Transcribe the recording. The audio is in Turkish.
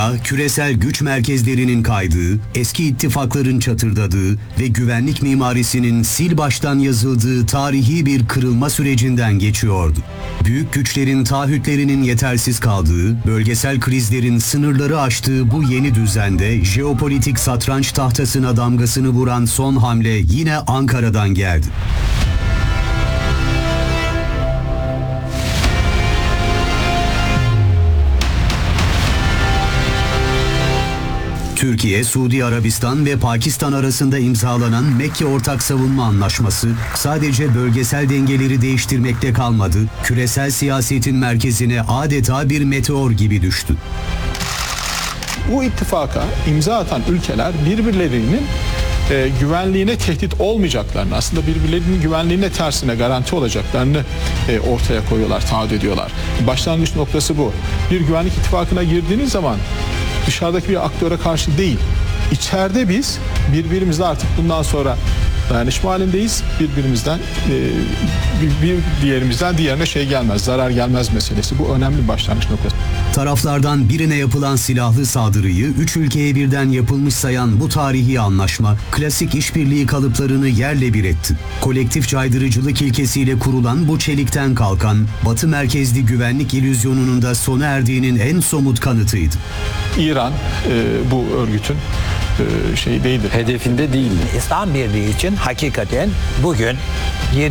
Dünya, küresel güç merkezlerinin kaydığı, eski ittifakların çatırdadığı ve güvenlik mimarisinin sil baştan yazıldığı tarihi bir kırılma sürecinden geçiyordu. Büyük güçlerin taahhütlerinin yetersiz kaldığı, bölgesel krizlerin sınırları aştığı bu yeni düzende jeopolitik satranç tahtasına damgasını vuran son hamle yine Ankara'dan geldi. Türkiye, Suudi Arabistan ve Pakistan arasında imzalanan Mekke Ortak Savunma Anlaşması sadece bölgesel dengeleri değiştirmekte kalmadı, küresel siyasetin merkezine adeta bir meteor gibi düştü. Bu ittifaka imza atan ülkeler birbirlerinin güvenliğine tehdit olmayacaklarını, aslında birbirlerinin güvenliğine tersine garanti olacaklarını ortaya koyuyorlar, taahhüt ediyorlar. Başlangıç noktası bu. Bir güvenlik ittifakına girdiğiniz zaman dışarıdaki bir aktöre karşı değil, içeride biz birbirimizle artık bundan sonra dayanışma halindeyiz. Birbirimizden bir diğerimizden diğerine gelmez, zarar gelmez meselesi. Bu önemli bir başlangıç noktası. Taraflardan birine yapılan silahlı saldırıyı 3 ülkeye birden yapılmış sayan bu tarihi anlaşma, klasik işbirliği kalıplarını yerle bir etti. Kolektif caydırıcılık ilkesiyle kurulan bu çelikten kalkan, Batı merkezli güvenlik illüzyonunun da sona erdiğinin en somut kanıtıydı. İran bu örgütün değildir. Hedefinde değildi. İslam Birliği için hakikaten bugün